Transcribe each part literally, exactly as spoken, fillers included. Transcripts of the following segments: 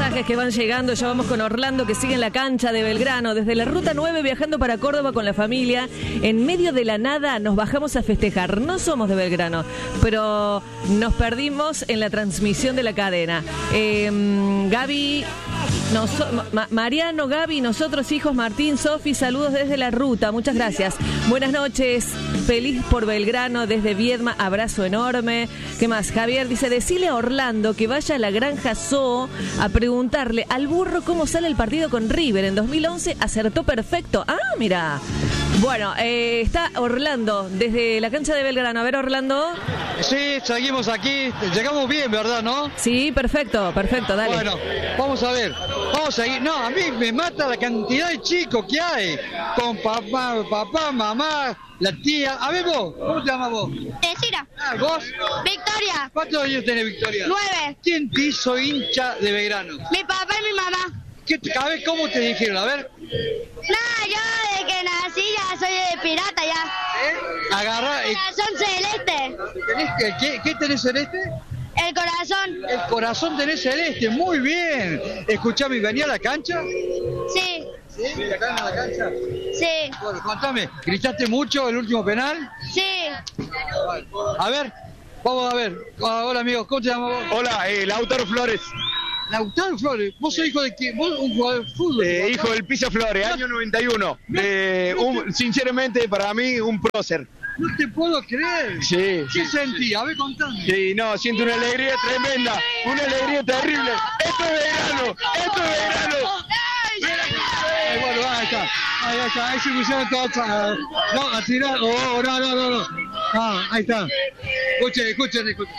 mensajes que van llegando. Ya vamos con Orlando, que sigue en la cancha de Belgrano. Desde la Ruta nueve, viajando para Córdoba con la familia. En medio de la nada nos bajamos a festejar. No somos de Belgrano, pero nos perdimos en la transmisión de la cadena. Eh, Gaby... Nos, Ma, Mariano, Gaby, nosotros hijos, Martín, Sofi, saludos desde la Ruta, muchas gracias. Buenas noches, feliz por Belgrano desde Viedma, abrazo enorme. ¿Qué más? Javier dice, decile a Orlando que vaya a la Granja Zoo a preguntarle al burro cómo sale el partido con River. En dos mil once acertó perfecto. Ah, mira. Bueno, eh, está Orlando desde la cancha de Belgrano. A ver, Orlando. Sí, seguimos aquí. Llegamos bien, ¿verdad, no? Sí, perfecto, perfecto, dale. Bueno, vamos a ver. Vamos a ir. No, a mí me mata la cantidad de chicos que hay. Con papá, papá, mamá, la tía. A ver vos, ¿cómo te llamas vos? Tesira. Ah, ¿vos? Victoria. ¿Cuántos años tenés, Victoria? Nueve. ¿Quién te hizo hincha de Belgrano? Mi papá y mi mamá. ¿Qué, a ver, ¿cómo te dijeron? A ver. No, yo desde que nací ya soy de pirata ya. ¿Eh? Agarra. Eh, Corazón celeste. ¿tenés, ¿qué, ¿Qué tenés celeste? El corazón. El corazón tenés celeste, muy bien. Escuchame, ¿venía a la cancha? Sí. ¿Sí? ¿Acá en la cancha? Sí. Bueno, contame, ¿gritaste mucho el último penal? Sí. A ver, vamos a ver. Hola, amigos, ¿cómo te llamas vos? Hola, eh, Lautaro Flores. Lautaro Flores, ¿vos sos hijo de quién? ¿Vos un jugador de fútbol? Eh, hijo del Pisa Flores, año noventa y uno. Eh, un, sinceramente, para mí, un prócer. No te puedo creer. Sí, ¿Qué sí, sentí? sí. A ver, contame. Sí, no, siento una alegría tremenda, una alegría terrible. Esto es Belgrano, esto es Belgrano. Eh, bueno, ahí está. Ahí está, ahí se pusieron todos a, no, a tirar. Oh, no, no, no, no. Ah, ahí está. Escuchen, escuchen, escuchen.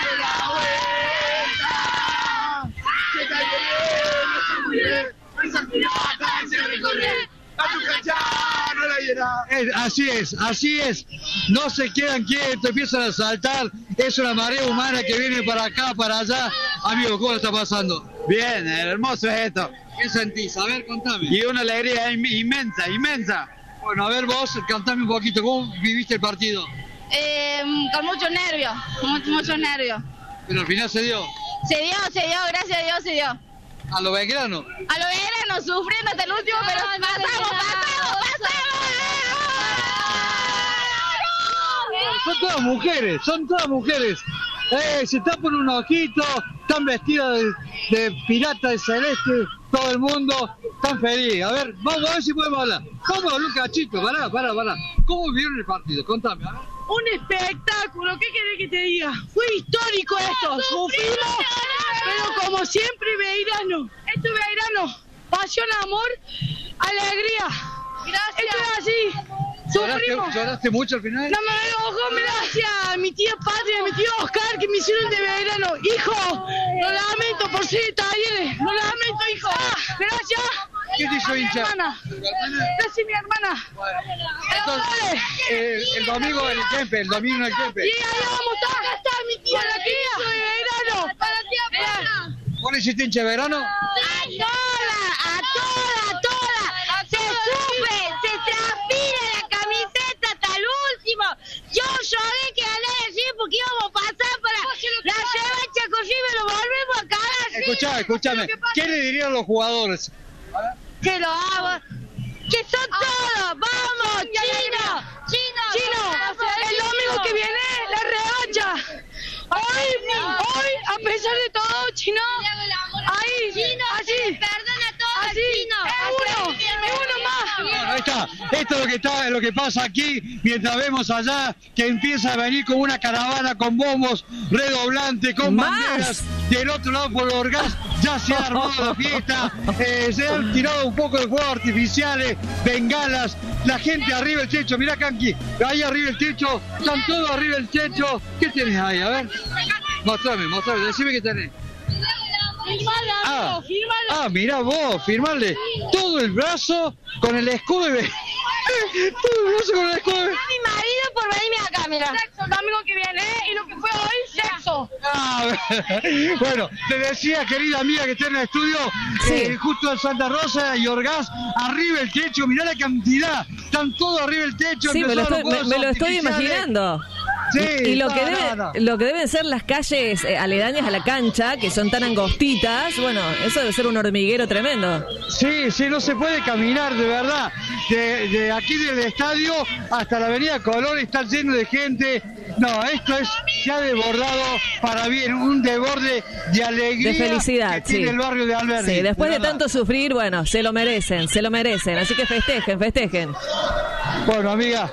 Eh, así es, así es. No se quedan quietos, empiezan a saltar. Es una marea humana que viene para acá, para allá. Amigo, ¿cómo está pasando? Bien, hermoso es esto. ¿Qué sentís? A ver, contame. Y una alegría inmensa, inmensa. Bueno, a ver vos, cantame un poquito. ¿Cómo viviste el partido? Eh, con muchos nervios, muchos mucho nervios. Pero al final se dio. Se dio, se dio, gracias a Dios se dio. A los belgranos. A lo Belgrano sufriendo hasta el último, pero pasamos, pasamos, pasamos. Son todas mujeres, son todas mujeres. Eh, se tapan un ojito, están vestidas de, de pirata de celeste, todo el mundo, están felices. A ver, vamos a ver si podemos hablar. ¿Cómo habló un cachito? Pará, pará, pará. ¿Cómo vieron el partido? Contame, a ver. Un espectáculo, ¿qué querés que te diga? Fue histórico esto, sufrimos, pero como siempre Belgrano, esto es Belgrano, pasión, amor, alegría. Gracias. Esto es así, ¿Lloraste, sufrimos. ¿Lloraste mucho al final? No me enojo, gracias a mi tía Patria, a mi tío Oscar, que me hicieron de Belgrano. Hijo, lo lamento por ser talleres, lo lamento, hijo. Gracias. ¿Quién te hizo A mi hincha? hermana. Gracias, mi hermana. Entonces, eh, el domingo en el Kempe, el domingo en el Kempe. Y ahí vamos a estar, acá está mi tía, la tía de Belgrano. Para la tía Patria. ¿Vos le hiciste hincha de verano? A todas, a todas, a todas. Se sufre, se transpira la camiseta hasta el último. Yo lloré que gané así porque íbamos a pasar para la revancha con River, lo volvemos a cagar. sí. Escuchame, escuchame. ¿Qué le dirían los jugadores? Que lo hago. Que son todos. Vamos, Chino. Chino. Chino, el domingo que viene, la revancha. Hoy, hoy, a pesar de todo, Chino, ahí, así, Perdona a todos, así, Chino. es uno, es uno más. Bueno, ahí está. Esto es lo que está, lo que pasa aquí, mientras vemos allá que empieza a venir con una caravana con bombos redoblantes, con ¡Más! banderas. Del otro lado por Orgaz ya se ha armado la fiesta, eh, se han tirado un poco de fuegos artificiales, bengalas, la gente arriba del techo. Mirá, Kanki, ahí arriba del techo, están todos arriba del techo. ¿Qué tenés ahí? A ver, mostrame, mostrame, decime qué tenés. Firmale, Ah, amigo, firmale. ah, mirá vos, firmarle todo el brazo con el escudo de... todo el brazo con el escudo de... Mi marido por venirme acá, mira. Sexo, el domingo que viene, y lo que fue hoy, sexo. Ah, bueno, te decía, querida amiga que está en el estudio, Sí. eh, justo en Santa Rosa y Orgaz, arriba el techo, mirá la cantidad, están todos arriba del techo. Sí, me lo empezaron estoy, me, los me lo fuegos estoy artificiales. imaginando. Sí, y, y lo, no, que debe, no, no. lo que deben ser las calles eh, aledañas a la cancha, que son tan angostitas, bueno, eso debe ser un hormiguero tremendo. Sí, sí, no se puede caminar, de verdad. De, de aquí del estadio hasta la avenida Colón está lleno de gente. No, esto es ya desbordado para bien, un desborde de alegría, de felicidad, que tiene sí. el barrio de Alberdi. Sí, después de, de tanto sufrir, bueno, se lo merecen, se lo merecen. Así que festejen, festejen. Bueno, amiga.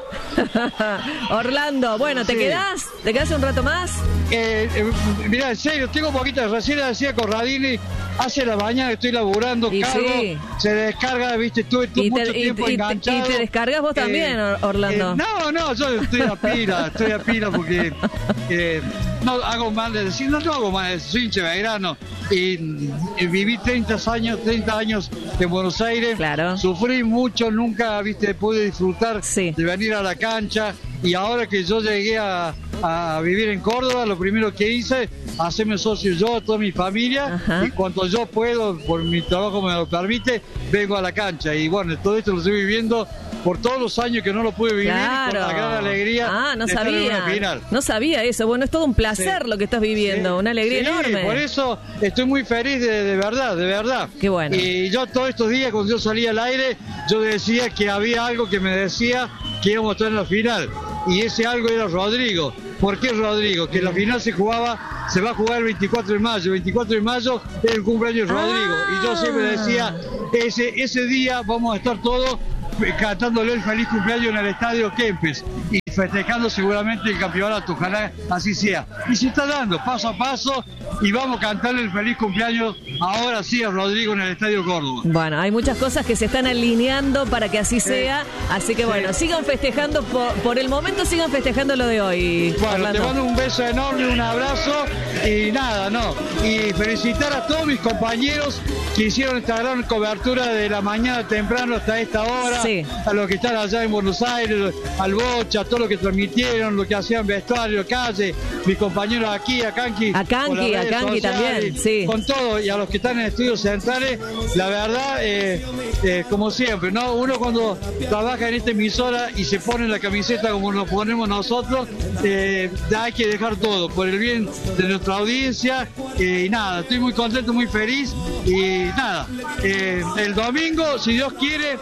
Orlando, bueno, ¿te Sí. quedás? ¿Te quedás un rato más? Eh, eh, mirá, en serio, tengo un poquito de recién decía Corradini, hace la mañana estoy laburando, Y cargo, sí. se descarga, viste, estuve tu- Y mucho te, y, tiempo y- enganchado. y te descargas vos también, Eh, Orlando. eh, no, no, yo estoy a pila, estoy a pila porque eh, no hago mal de decir, no, no hago mal de decir, soy hincha de Belgrano y, y viví treinta años, treinta años en Buenos Aires, Claro. sufrí mucho, nunca, viste, pude disfrutar Sí. de venir a la cancha y ahora que yo llegué a, a vivir en Córdoba, lo primero que hice, hacerme socio yo, toda mi familia, Ajá. y cuando yo puedo, por mi trabajo me lo permite, vengo a la cancha. Y bueno, todo esto lo estoy viviendo por todos los años que no lo pude vivir, Claro. y con la gran alegría Ah, no de estar en sabía. una final. No sabía eso. Bueno, es todo un placer Sí. lo que estás viviendo, Sí. una alegría Sí, enorme. por eso estoy muy feliz de, de verdad, de verdad. Qué bueno. Y yo todos estos días, cuando yo salía al aire, yo decía que había algo que me decía que íbamos a estar en la final. Y ese algo era Rodrigo. ¿Por qué Rodrigo? Que la final se jugaba, se va a jugar el veinticuatro de mayo. El veinticuatro de mayo es el cumpleaños de Rodrigo. Ah. Y yo siempre decía, ese, ese día vamos a estar todos cantándole el feliz cumpleaños en el estadio Kempes y festejando seguramente el campeonato, ojalá así sea. Y se está dando paso a paso y vamos a cantarle el feliz cumpleaños ahora sí a Rodrigo en el estadio Córdoba. Bueno, hay muchas cosas que se están alineando para que así sea, así que Sí. bueno, sigan festejando, por, por el momento sigan festejando lo de hoy. Bueno, Orlando. te mando un beso enorme, un abrazo y nada, no. Y felicitar a todos mis compañeros que hicieron esta gran cobertura de la mañana temprano hasta esta hora. Sí. A los que están allá en Buenos Aires, al Bocha, a todos los que transmitieron, los que hacían vestuario, calle, mis compañeros aquí, a Kanki. A Kanki, por las a redes Kanki sociales, también, sí. Con todo, y a los que están en estudios centrales, la verdad, eh, eh, como siempre, ¿no? Uno cuando trabaja en esta emisora y se pone la camiseta como nos ponemos nosotros, eh, hay que dejar todo por el bien de nuestra audiencia. Eh, y nada, estoy muy contento, muy feliz. Y nada, eh, el domingo, si Dios quiere,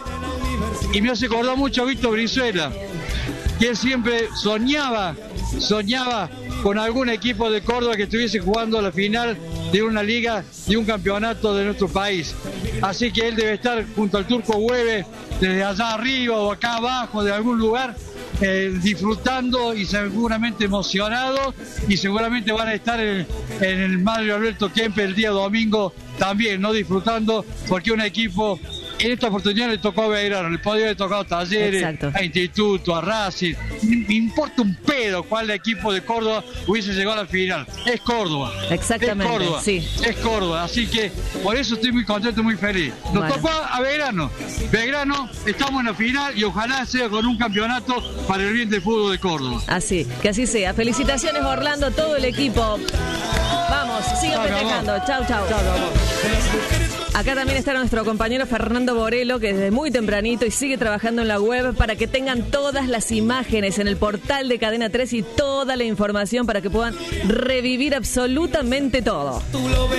y me hace acordar mucho a Víctor Brizuela, que él siempre soñaba, soñaba con algún equipo de Córdoba que estuviese jugando la final de una liga, de un campeonato de nuestro país. Así que él debe estar junto al Turco Hueve, desde allá arriba o acá abajo, de algún lugar, eh, disfrutando y seguramente emocionado, y seguramente van a estar en, en el Mario Alberto Kempes el día domingo también, no disfrutando, porque un equipo, en esta oportunidad le tocó a Belgrano, le podía haber tocado a Talleres, Exacto. a Instituto, a Racing, me importa un pedo cuál equipo de Córdoba hubiese llegado a la final, es Córdoba, Exactamente, es Córdoba, sí. es Córdoba, así que por eso estoy muy contento, muy feliz. Nos Bueno. tocó a Belgrano, Belgrano, estamos en la final y ojalá sea con un campeonato para el bien del fútbol de Córdoba. Así, que así sea. Felicitaciones, Orlando, todo el equipo. Vamos, sigan Chao, mi amor. festejando. Chau, chau. Chao, mi amor. Acá también está nuestro compañero Fernando Borelo, que desde muy tempranito y sigue trabajando en la web para que tengan todas las imágenes en el portal de Cadena tres y toda la información para que puedan revivir absolutamente todo.